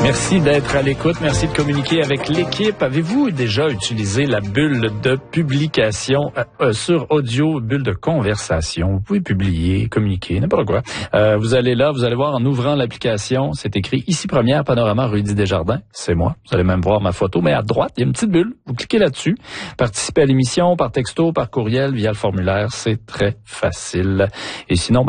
Merci d'être à l'écoute. Merci de communiquer avec l'équipe. Avez-vous déjà utilisé la bulle de publication sur audio, bulle de conversation? Vous pouvez publier, communiquer, n'importe quoi. Vous allez là, vous allez voir en ouvrant l'application, c'est écrit ici première, Panorama Rudy Desjardins. C'est moi. Vous allez même voir ma photo, mais à droite, il y a une petite bulle. Vous cliquez là-dessus. Participez à l'émission par texto, par courriel, via le formulaire. C'est très facile. Et sinon,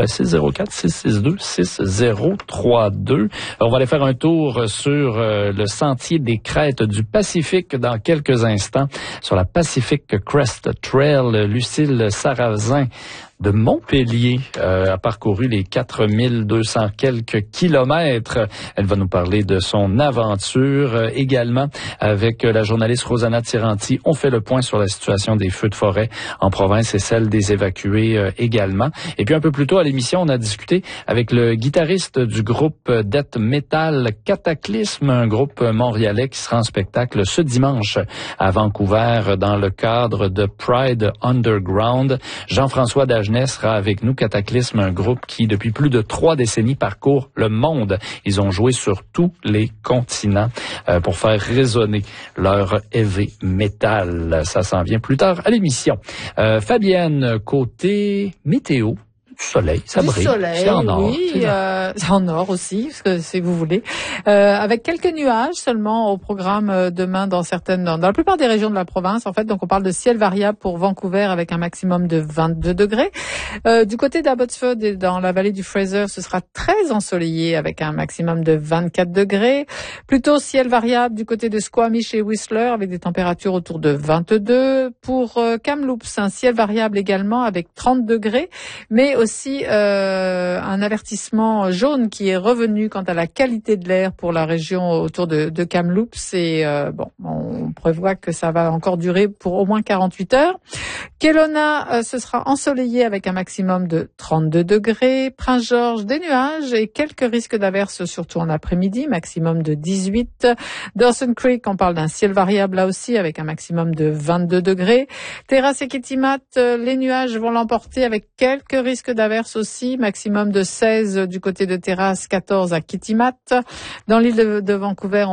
604-662-6032. On va aller faire un tour sur le sentier des crêtes du Pacifique dans quelques instants, sur la Pacific Crest Trail. Lucille Sarrazin de Montpellier a parcouru les 4200 quelques kilomètres. Elle va nous parler de son aventure également avec la journaliste Rosanna Tiranti. On fait le point sur la situation des feux de forêt en province et celle des évacués également. Et puis un peu plus tôt à l'émission, on a discuté avec le guitariste du groupe death metal Cataclysme, un groupe montréalais qui sera en spectacle ce dimanche à Vancouver dans le cadre de Pride Underground. Jean-François Dagenet sera avec nous. Cataclysme, un groupe qui, depuis plus de 3 décennies, parcourt le monde. Ils ont joué sur tous les continents pour faire résonner leur heavy metal. Ça s'en vient plus tard à l'émission. Fabienne, côté météo, du soleil, ça brille. Du soleil, c'est en or. Oui, c'est en or aussi, parce que si vous voulez. Avec quelques nuages seulement au programme demain dans la plupart des régions de la province, en fait. Donc, on parle de ciel variable pour Vancouver avec un maximum de 22 degrés. Du côté d'Abbotsford et dans la vallée du Fraser, ce sera très ensoleillé avec un maximum de 24 degrés. Plutôt ciel variable du côté de Squamish et Whistler avec des températures autour de 22. Pour Kamloops, un ciel variable également avec 30 degrés, mais aussi un avertissement jaune qui est revenu quant à la qualité de l'air pour la région autour de Kamloops. Et on prévoit que ça va encore durer pour au moins 48 heures. Kelowna, ce sera ensoleillé avec un maximum de 32 degrés. Prince-Georges, des nuages et quelques risques d'averses, surtout en après-midi, maximum de 18. Dawson Creek, on parle d'un ciel variable là aussi avec un maximum de 22 degrés. Terrasse et Kitimat, les nuages vont l'emporter avec quelques risques d'averses aussi, maximum de 16 du côté de Terrasse, 14 à Kitimat. Dans l'île de Vancouver,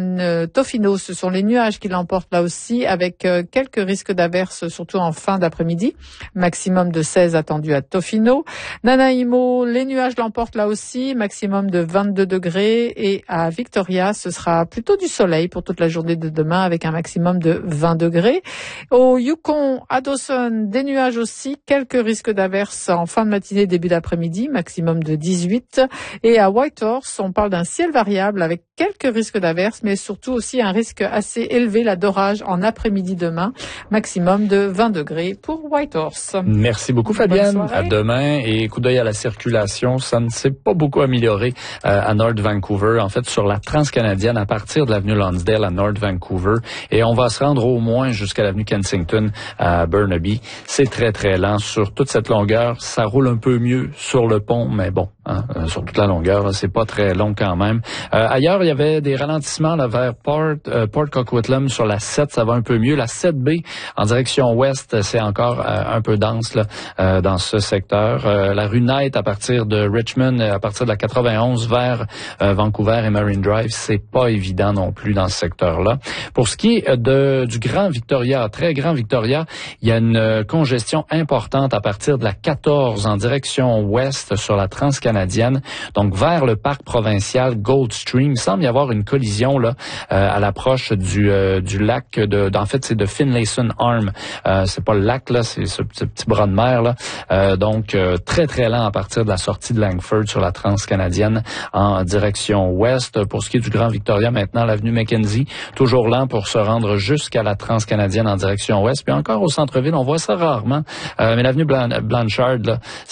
Tofino, ce sont les nuages qui l'emportent là aussi, avec quelques risques d'averses, surtout en fin d'après-midi. Maximum de 16 attendu à Tofino. Nanaimo, les nuages l'emportent là aussi, maximum de 22 degrés. Et à Victoria, ce sera plutôt du soleil pour toute la journée de demain, avec un maximum de 20 degrés. Au Yukon, à Dawson, des nuages aussi, quelques risques d'averses en fin de matinée, début d'après-midi, maximum de 18. Et à Whitehorse, on parle d'un ciel variable avec quelques risques d'averses, mais surtout aussi un risque assez élevé là d'orage en après-midi demain, maximum de 20 degrés pour Whitehorse. Merci beaucoup Fabienne. À demain. Et coup d'œil à la circulation, ça ne s'est pas beaucoup amélioré à North Vancouver, en fait sur la transcanadienne à partir de l'avenue Lonsdale à North Vancouver, et on va se rendre au moins jusqu'à l'avenue Kensington à Burnaby. C'est très très lent sur toute cette longueur. Ça roule un peu mieux sur le pont, mais bon, sur toute la longueur, c'est pas très long quand même. Ailleurs, il y avait des ralentissements là, vers Port Coquitlam sur la 7, ça va un peu mieux. La 7B en direction ouest, c'est encore un peu dense là, dans ce secteur. La rue Knight à partir de Richmond, à partir de la 91 vers Vancouver et Marine Drive, c'est pas évident non plus dans ce secteur-là. Pour ce qui est du Grand Victoria, très Grand Victoria, il y a une congestion importante à partir de la 14 en direction ouest sur la transcanadienne, donc vers le parc provincial Goldstream. Il semble y avoir une collision là à l'approche du lac en fait c'est de Finlayson Arm. C'est pas le lac là, c'est ce petit bras de mer là. Donc très très lent à partir de la sortie de Langford sur la transcanadienne en direction ouest. Pour ce qui est du Grand Victoria maintenant, l'avenue Mackenzie, toujours lent pour se rendre jusqu'à la transcanadienne en direction ouest. Puis encore au centre-ville, on voit ça rarement. Mais l'avenue Blanchard là,